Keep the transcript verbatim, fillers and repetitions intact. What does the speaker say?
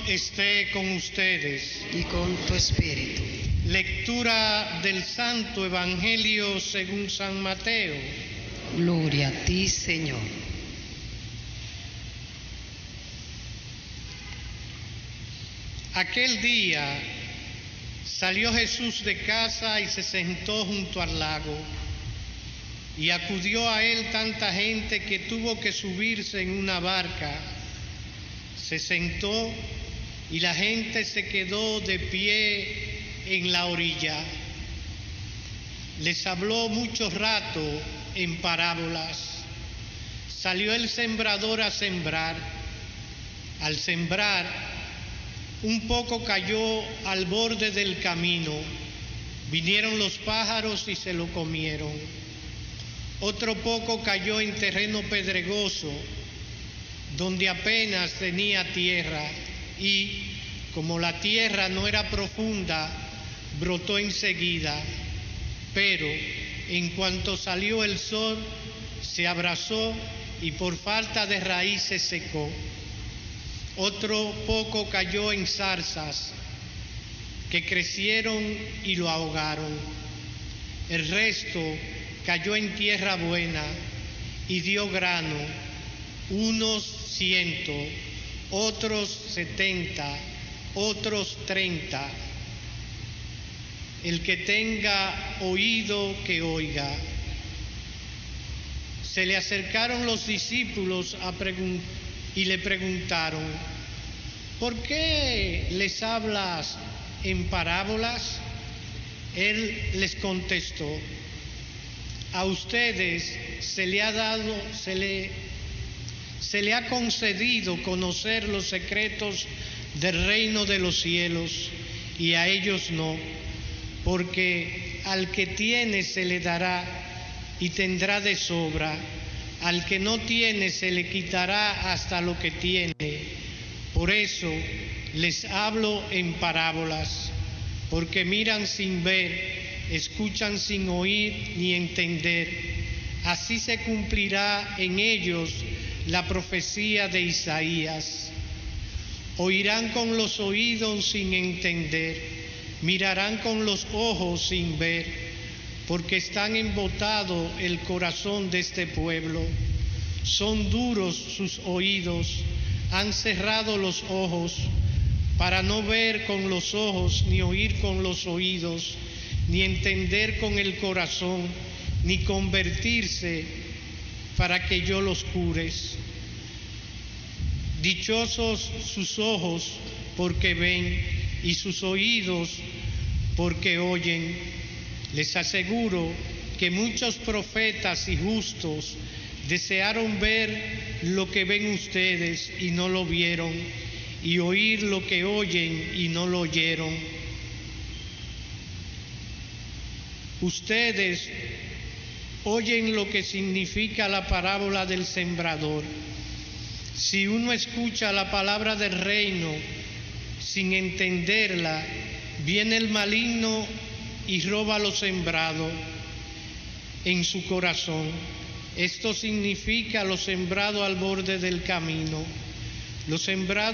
esté con ustedes. Y con tu espíritu. Lectura del Santo Evangelio según San Mateo. Gloria a ti, Señor. Aquel día salió Jesús de casa y se sentó junto al lago. Y acudió a él tanta gente que tuvo que subirse en una barca. Se sentó y la gente se quedó de pie en la orilla. Les habló mucho rato en parábolas. Salió el sembrador a sembrar. Al sembrar, un poco cayó al borde del camino. Vinieron los pájaros y se lo comieron. Otro poco cayó en terreno pedregoso, donde apenas tenía tierra, y, como la tierra no era profunda, brotó enseguida. Pero, en cuanto salió el sol, se abrasó y por falta de raíz se secó. Otro poco cayó en zarzas, que crecieron y lo ahogaron. El resto cayó en tierra buena y dio grano, unos ciento, otros setenta, otros treinta. El que tenga oído, que oiga. Se le acercaron los discípulos a pregun- y le preguntaron: ¿por qué les hablas en parábolas? Él les contestó: a ustedes se le ha dado, se le, se le ha concedido conocer los secretos del reino de los cielos, y a ellos no, porque al que tiene se le dará y tendrá de sobra, al que no tiene se le quitará hasta lo que tiene. Por eso les hablo en parábolas, porque miran sin ver, escuchan sin oír ni entender. Así se cumplirá en ellos la profecía de Isaías. Oirán con los oídos sin entender, mirarán con los ojos sin ver, porque están embotado el corazón de este pueblo. Son duros sus oídos, han cerrado los ojos, para no ver con los ojos, ni oír con los oídos, ni entender con el corazón, ni convertirse para que yo los cures. Dichosos sus ojos porque ven y sus oídos porque oyen. Les aseguro que muchos profetas y justos desearon ver lo que ven ustedes y no lo vieron, y oír lo que oyen y no lo oyeron. Ustedes oyen lo que significa la parábola del sembrador. Si uno escucha la palabra del reino sin entenderla, viene el maligno y roba lo sembrado en su corazón. Esto significa lo sembrado al borde del camino. Lo sembrado